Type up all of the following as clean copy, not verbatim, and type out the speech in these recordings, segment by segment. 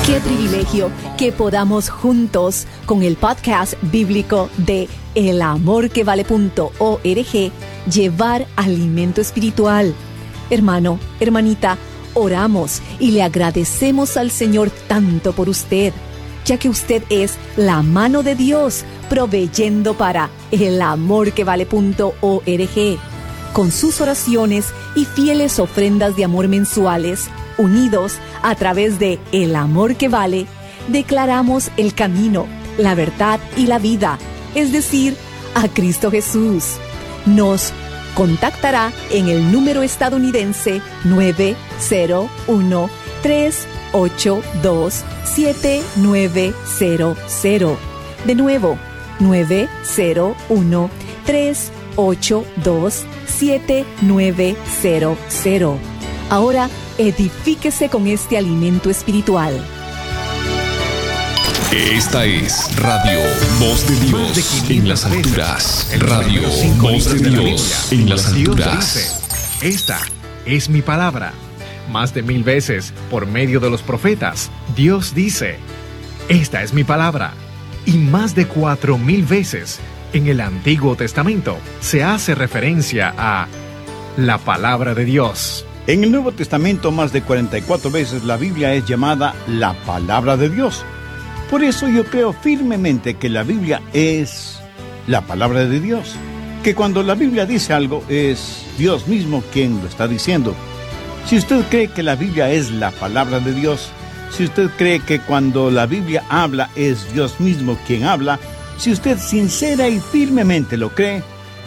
Qué privilegio que podamos juntos con el podcast bíblico de elamorquevale.org llevar alimento espiritual. Hermano, hermanita, oramos y le agradecemos al Señor tanto por usted, ya que usted es la mano de Dios proveyendo para elamorquevale.org. Con sus oraciones y fieles ofrendas de amor mensuales, unidos a través de El Amor que Vale, declaramos el camino, la verdad y la vida, es decir, a Cristo Jesús. Nos contactará en el número estadounidense 901-382-7900. De nuevo, 901-382-7900. Ahora, edifíquese con este alimento espiritual. Esta es Radio Voz de Dios en las alturas. Radio Voz de Dios en las alturas. Esta es mi palabra. Más de 1000 veces, por medio de los profetas, Dios dice, esta es mi palabra. Y más de 4000 veces, en el Antiguo Testamento, se hace referencia a la palabra de Dios. En el Nuevo Testamento, más de 44 veces la Biblia es llamada la palabra de Dios. Por eso yo creo firmemente que la Biblia es la palabra de Dios. Que cuando la Biblia dice algo, es Dios mismo quien lo está diciendo. Si usted cree que la Biblia es la palabra de Dios, si usted cree que cuando la Biblia habla es Dios mismo quien habla, si usted sincera y firmemente lo cree,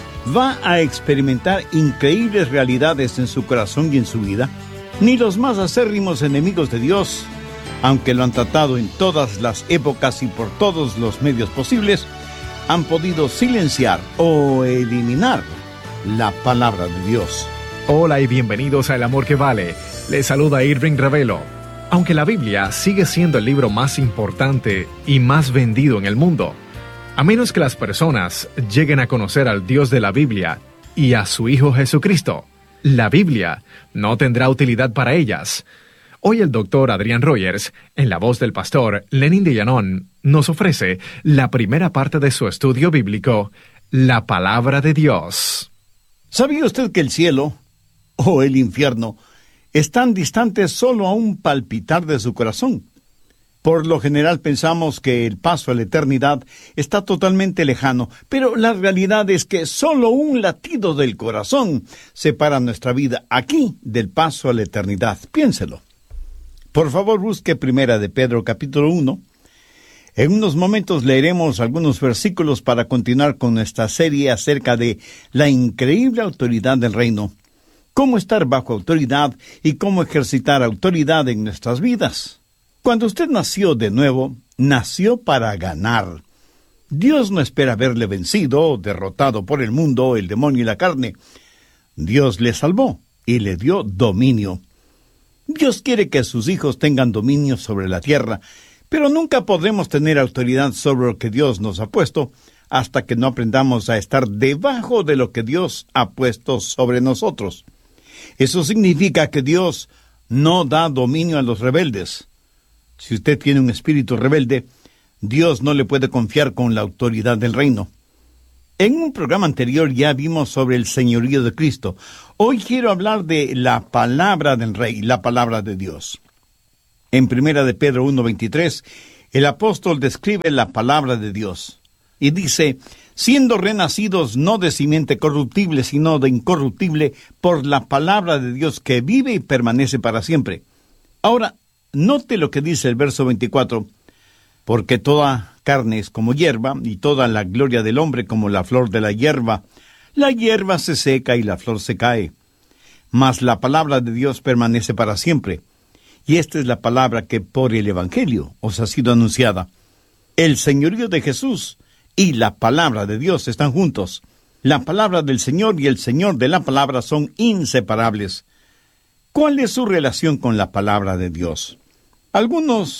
va a experimentar increíbles realidades en su corazón y en su vida. Ni los más acérrimos enemigos de Dios, aunque lo han tratado en todas las épocas y por todos los medios posibles, han podido silenciar o eliminar la palabra de Dios. Hola y bienvenidos a El Amor que Vale. Les saluda Irving Ravelo. Aunque la Biblia sigue siendo el libro más importante y más vendido en el mundo, a menos que las personas lleguen a conocer al Dios de la Biblia y a su Hijo Jesucristo, la Biblia no tendrá utilidad para ellas. Hoy el doctor Adrian Rogers, en la voz del pastor Lenin de Llanón, nos ofrece la primera parte de su estudio bíblico, la palabra de Dios. ¿Sabía usted que el cielo o el infierno están distantes solo a un palpitar de su corazón? Por lo general pensamos que el paso a la eternidad está totalmente lejano, pero la realidad es que solo un latido del corazón separa nuestra vida aquí del paso a la eternidad. Piénselo. Por favor, busque Primera de Pedro, capítulo 1. En unos momentos leeremos algunos versículos para continuar con nuestra serie acerca de la increíble autoridad del reino, cómo estar bajo autoridad y cómo ejercitar autoridad en nuestras vidas. Cuando usted nació de nuevo, nació para ganar. Dios no espera verle vencido o derrotado por el mundo, el demonio y la carne. Dios le salvó y le dio dominio. Dios quiere que sus hijos tengan dominio sobre la tierra, pero nunca podremos tener autoridad sobre lo que Dios nos ha puesto hasta que no aprendamos a estar debajo de lo que Dios ha puesto sobre nosotros. Eso significa que Dios no da dominio a los rebeldes. Si usted tiene un espíritu rebelde, Dios no le puede confiar con la autoridad del reino. En un programa anterior ya vimos sobre el señorío de Cristo. Hoy quiero hablar de la palabra del Rey, la palabra de Dios. En Primera de Pedro 1:23, el apóstol describe la palabra de Dios y dice, siendo renacidos no de simiente corruptible, sino de incorruptible, por la palabra de Dios que vive y permanece para siempre. Ahora, note lo que dice el verso 24, porque toda carne es como hierba, y toda la gloria del hombre como la flor de la hierba. La hierba se seca y la flor se cae, mas la palabra de Dios permanece para siempre. Y esta es la palabra que por el Evangelio os ha sido anunciada. El señorío de Jesús y la palabra de Dios están juntos. La palabra del Señor y el Señor de la palabra son inseparables. ¿Cuál es su relación con la palabra de Dios? Algunos